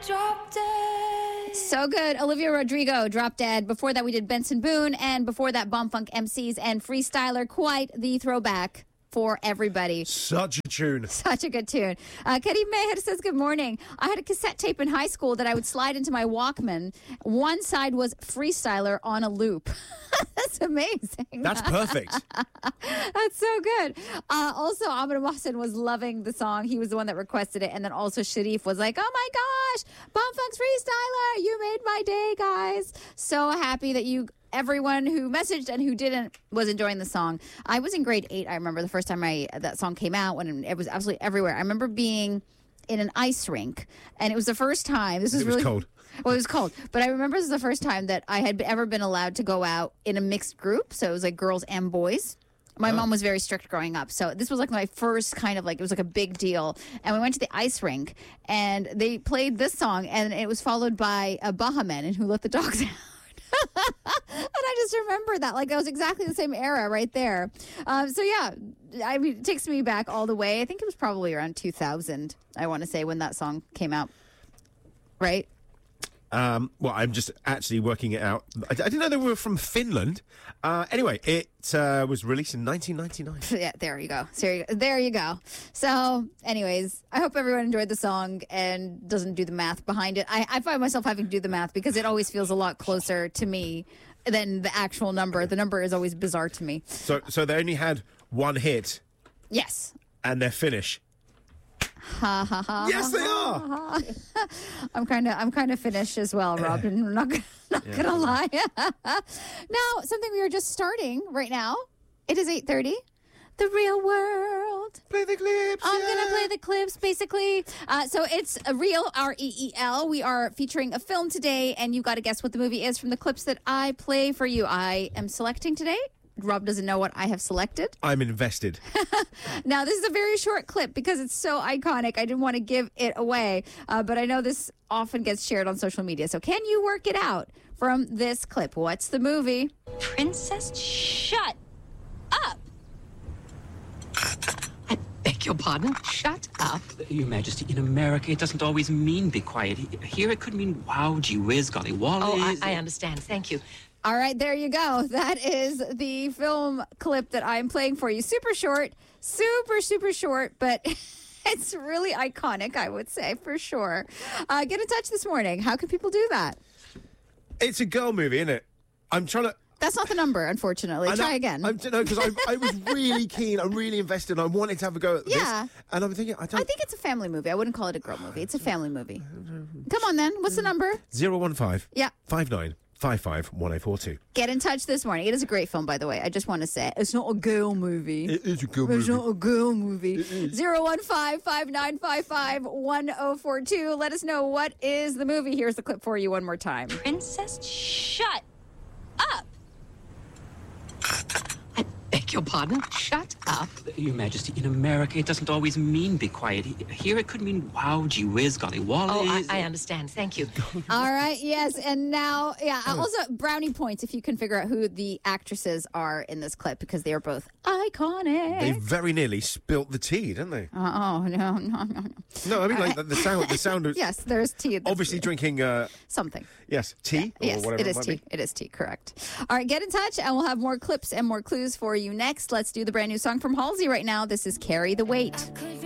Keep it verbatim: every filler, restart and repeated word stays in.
Drop Dead. So good. Olivia Rodrigo, Drop Dead. Before that, we did Benson Boone. And before that, Bomb Funk M Cs and Freestyler. Quite the throwback for everybody. Such a tune. Such a good tune. Uh, Katie Mayhead says, good morning. I had a cassette tape in high school that I would slide into my Walkman. One side was Freestyler on a loop. That's amazing. That's perfect. That's so good. Uh, also, Ahmed Mohsen was loving the song. He was the one that requested it. And then also Sharif was like, oh my gosh, Bomb Funk's Freestyler. You made my day, guys. So happy that you... Everyone who messaged and who didn't was enjoying the song. I was in grade eight. I remember the first time I that song came out when it was absolutely everywhere. I remember being in an ice rink, and it was the first time. This was, it was really cold. Well, it was cold, but I remember this was the first time that I had ever been allowed to go out in a mixed group. So it was like girls and boys. My oh. mom was very strict growing up. So this was like my first kind of like, it was like a big deal. And we went to the ice rink and they played this song and it was followed by a Bahaman and Who Let the Dogs Out. And I just remember that. Like, that was exactly the same era right there. Um, so, yeah, I mean, it takes me back all the way. I think it was probably around two thousand, I want to say, when that song came out. Right? Um, well, I'm just actually working it out. I, I didn't know they were from Finland. Uh, anyway, it uh, was released in nineteen ninety-nine. Yeah, there you go. So, there you go. So, anyways, I hope everyone enjoyed the song and doesn't do the math behind it. I, I find myself having to do the math because it always feels a lot closer to me than the actual number. The number is always bizarre to me. So, so they only had one hit. Yes. And their finish. Ha ha ha. Yes, they are. Ha, ha. I'm kind of I'm kind of finished as well, Rob. And I'm not not yeah, gonna lie. Now, something we are just starting right now. It is eight thirty. The Real World. Play the clips. I'm yeah. gonna play the clips, basically. Uh, so it's a Real, R E E L. We are featuring a film today, and you got to guess what the movie is from the clips that I play for you. I am selecting today. Rob doesn't know what I have selected. I'm invested. Now, this is a very short clip because it's so iconic. I didn't want to give it away, uh, but I know this often gets shared on social media. So can you work it out from this clip? What's the movie? Princess, shut up. I beg your pardon? Shut up. Your Majesty, in America, it doesn't always mean be quiet. Here it could mean wow, gee whiz, golly wally. Oh, I, I understand. Thank you. All right, there you go. That is the film clip that I'm playing for you. Super short, super, super short, but it's really iconic, I would say, for sure. Uh, get in touch this morning. How can people do that? It's a girl movie, isn't it? I'm trying to... That's not the number, unfortunately. Try again. I'm, no, because I, I was really keen. I'm really invested. I wanted to have a go at yeah. this. And I'm thinking, I don't... I think it's a family movie. I wouldn't call it a girl movie. It's a family movie. Come on, then. What's the number? zero one five Yeah. five nine five five one oh four two. Get in touch this morning. It is a great film, by the way. I just want to say it's not a girl movie. It is a girl it's movie. It's not a girl movie. zero one five five nine five five one oh four two. Let us know what is the movie. Here's the clip for you one more time. Princess, shut up. I beg your pardon? Shut up. Your Majesty, in America, it doesn't always mean be quiet. Here it could mean wow, gee whiz, golly wally. Oh, I, I understand. Thank you. All right, yes. And now, yeah, also brownie points if you can figure out who the actresses are in this clip because they are both iconic. They very nearly spilt the tea, didn't they? Uh, oh, no, no, no, no. No, I mean, like, the, the sound the sound of... Yes, there's tea. Obviously drinking... Uh, something. Yes, tea? Yeah, or yes, whatever it is it tea. Be. It is tea, correct. All right, get in touch, and we'll have more clips and more clues for you next. Let's do the brand new song from Halsey right now. This is Carry the Weight.